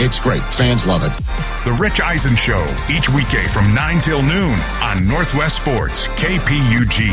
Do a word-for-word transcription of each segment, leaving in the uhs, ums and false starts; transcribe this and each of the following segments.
It's great. Fans love it. The Rich Eisen Show, each weekday from nine till noon on Northwest Sports, K P U G.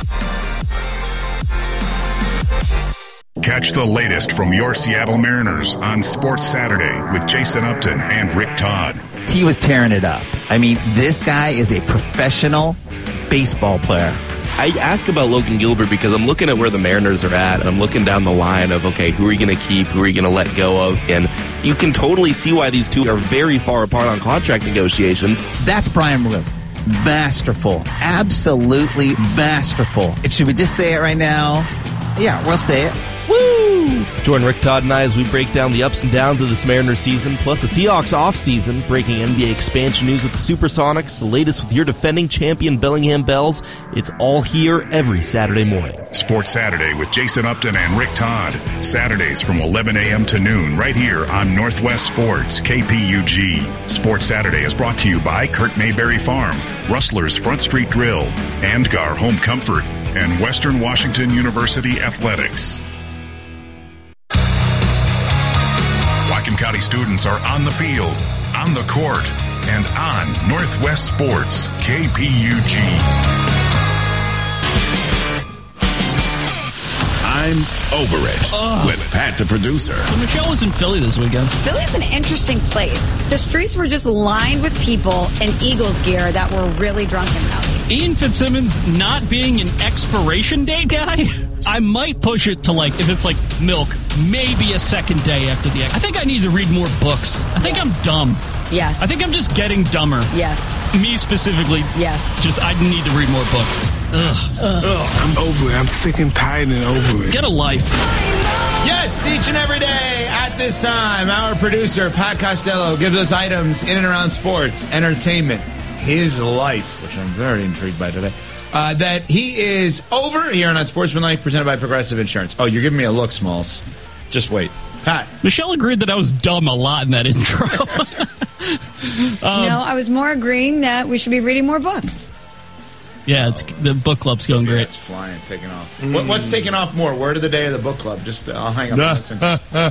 Catch the latest from your Seattle Mariners on Sports Saturday with Jason Upton and Rick Todd. He was tearing it up. I mean, this guy is a professional baseball player. I ask about Logan Gilbert because I'm looking at where the Mariners are at, and I'm looking down the line of, okay, who are you going to keep, who are you going to let go of? And you can totally see why these two are very far apart on contract negotiations. That's Brian Maroon. Masterful. Absolutely masterful. And should we just say it right now? Yeah, we'll say it. Woo! Join Rick Todd and I as we break down the ups and downs of this Mariners season, plus the Seahawks offseason, breaking N B A expansion news with the Supersonics, the latest with your defending champion Bellingham Bells. It's all here every Saturday morning. Sports Saturday with Jason Upton and Rick Todd. Saturdays from eleven a.m. to noon right here on Northwest Sports, K P U G. Sports Saturday is brought to you by Kurt Mayberry Farm, Rustler's Front Street Grill, Andgar Home Comfort, and Western Washington University Athletics. Whatcom County students are on the field, on the court, and on Northwest Sports, K P U G. I'm over it uh, with Pat, the producer. So Michelle was in Philly this weekend. Philly's an interesting place. The streets were just lined with people in Eagles gear that were really drunk and rowdy. Ian Fitzsimmons not being an expiration date guy, I might push it to, like, if it's like milk, maybe a second day after the... I think I need to read more books. I think yes. I'm dumb. Yes. I think I'm just getting dumber. Yes. Me specifically. Yes. Just, I need to read more books. Ugh. Ugh. I'm over it. I'm sick and tired and over it. Get a life. Yes, each and every day at this time, our producer, Pat Costello, gives us items in and around sports, entertainment, his life, which I'm very intrigued by today, uh, that he is over here on Unsportsmanlike, presented by Progressive Insurance. Oh, you're giving me a look, Smalls. Just wait. Pat. Michelle agreed that I was dumb a lot in that intro. um, no, I was more agreeing that we should be reading more books. Yeah, it's, the book club's going yeah, great. It's flying, taking off. Mm. What, what's taking off more? Word of the day of the book club? Just uh, I'll hang up and listen.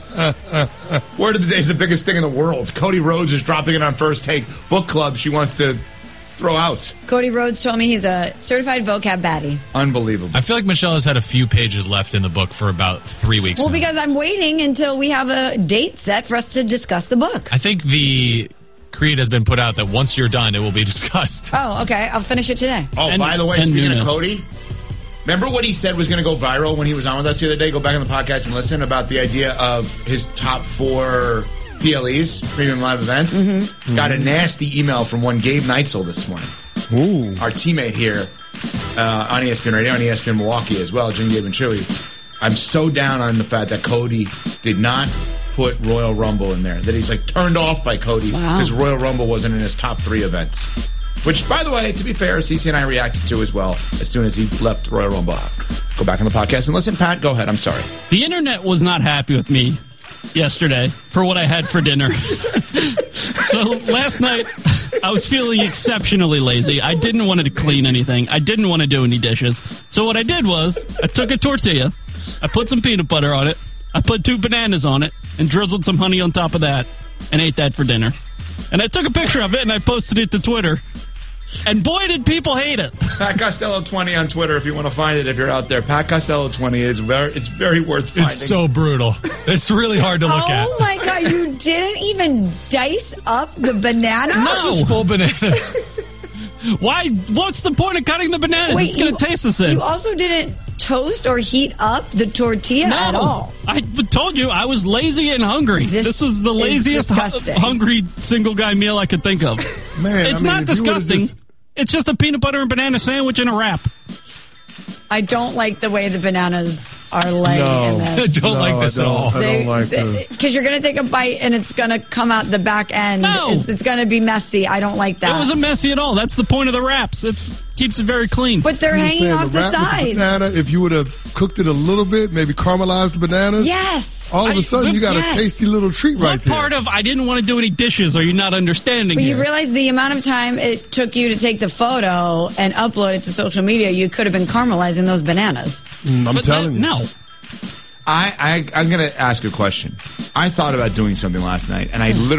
Word of the day is the biggest thing in the world. Cody Rhodes is dropping it on First Take. Book club she wants to throw out. Cody Rhodes told me he's a certified vocab baddie. Unbelievable. I feel like Michelle has had a few pages left in the book for about three weeks Well, now. because I'm waiting until we have a date set for us to discuss the book. I think the creed has been put out that once you're done, it will be discussed. Oh, okay. I'll finish it today. Oh, and, by the way, speaking Nuno. of Cody, remember what he said was going to go viral when he was on with us the other day? Go back on the podcast and listen about the idea of his top four P L Es, premium live events. Mm-hmm. Got a nasty email from one Gabe Neitzel this morning. Ooh. Our teammate here uh, on E S P N Radio, on E S P N Milwaukee as well, Jim, Gabe, and Chewy. I'm so down on the fact that Cody did not put Royal Rumble in there. That he's like turned off by Cody because wow. Royal Rumble wasn't in his top three events. Which, by the way, to be fair, C C and I reacted to as well as soon as he left Royal Rumble out. Go back on the podcast and listen. Pat, go ahead. I'm sorry. The internet was not happy with me yesterday for what I had for dinner. So last night, I was feeling exceptionally lazy. I didn't want to clean anything. I didn't want to do any dishes. So what I did was I took a tortilla, I put some peanut butter on it, I put two bananas on it, and drizzled some honey on top of that, and ate that for dinner. And I took a picture of it, and I posted it to Twitter. And boy, did people hate it. Pat Costello twenty on Twitter if you want to find it, if you're out there. Pat Costello twenty. It's very, it's very worth finding. It's so brutal. It's really hard to look oh at. Oh, my God. You didn't even dice up the banana? No. It's just full bananas. Why? What's the point of cutting the bananas? Wait, it's going to taste the same. You also didn't toast or heat up the tortilla no, at all. I told you I was lazy and hungry. This, this was the laziest hu- hungry single guy meal I could think of. Man, it's I mean, not disgusting. Just... It's just a peanut butter and banana sandwich and a wrap. I don't like the way the bananas are laying no, in this. I don't no, like this I don't, at all. I don't like this. Because you're going to take a bite and it's going to come out the back end. No. It's, it's going to be messy. I don't like that. It wasn't messy at all. That's the point of the wraps. It keeps it very clean. But they're You're hanging off the, the sides. The banana, if you would have cooked it a little bit, maybe caramelized the bananas. Yes. All of a sudden, I, you got yes. a tasty little treat what right there. What part of I didn't want to do any dishes are you not understanding But here? you realize the amount of time it took you to take the photo and upload it to social media, you could have been caramelizing those bananas. Mm, I'm but telling that, you. No. I, I, I'm going to ask a question. I thought about doing something last night, and I literally